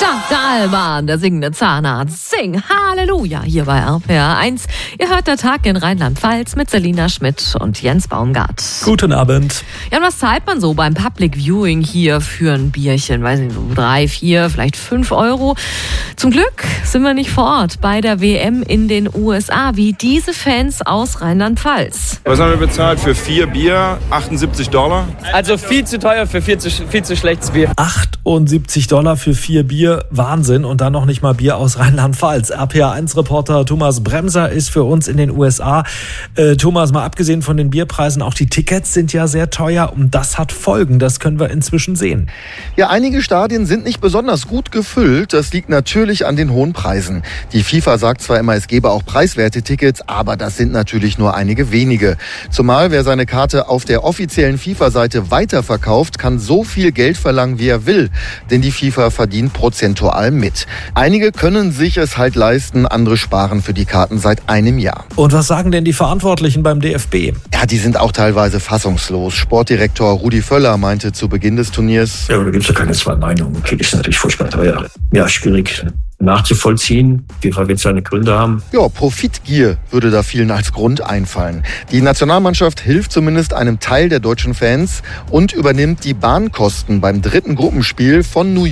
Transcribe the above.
Stadtalbahn, der singende Zahnarzt. Sing Halleluja hier bei RPR 1. Ihr hört der Tag in Rheinland-Pfalz mit Selina Schmidt und Jens Baumgart. Guten Abend. Ja, und was zahlt man so beim Public Viewing hier für ein Bierchen? Weiß nicht, so 3, 4, vielleicht 5 Euro. Zum Glück sind wir nicht vor Ort bei der WM in den USA, wie diese Fans aus Rheinland-Pfalz. Was haben wir bezahlt für 4 Bier? $78. Also viel zu teuer für viel zu schlechtes Bier. $78 für 4 Bier, Wahnsinn. Und dann noch nicht mal Bier aus Rheinland-Pfalz. RPR1-Reporter Thomas Bremser ist für uns in den USA. Thomas, mal abgesehen von den Bierpreisen, auch die Tickets sind ja sehr teuer. Und das hat Folgen, das können wir inzwischen sehen. Ja, einige Stadien sind nicht besonders gut gefüllt. Das liegt natürlich an den hohen Preisen. Die FIFA sagt zwar immer, es gebe auch preiswerte Tickets, aber das sind natürlich nur einige wenige. Zumal wer seine Karte auf der offiziellen FIFA-Seite weiterverkauft, kann so viel Geld verlangen, wie er will. Denn die FIFA verdient prozentual mit. Einige können sich es halt leisten, andere sparen für die Karten seit einem Jahr. Und was sagen denn die Verantwortlichen beim DFB? Ja, die sind auch teilweise fassungslos. Sportdirektor Rudi Völler meinte zu Beginn des Turniers: Ja, da gibt es ja keine zwei Meinungen. Okay, das ist natürlich furchtbar teuer. Ja, schwierig nachzuvollziehen. FIFA wird seine Gründe haben. Ja, Profitgier würde da vielen als Grund einfallen. Die Nationalmannschaft hilft zumindest einem Teil der deutschen Fans und übernimmt die Bahnkosten beim dritten Gruppenspiel von New